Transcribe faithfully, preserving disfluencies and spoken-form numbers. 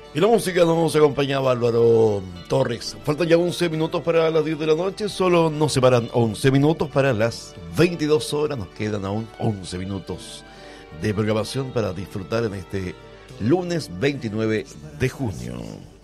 Y la música nos acompañaba Álvaro Torres. Faltan ya once minutos para las diez de la noche. Solo nos separan once minutos para las veintidós horas. Nos quedan aún once minutos de programación para disfrutar en este lunes veintinueve de junio.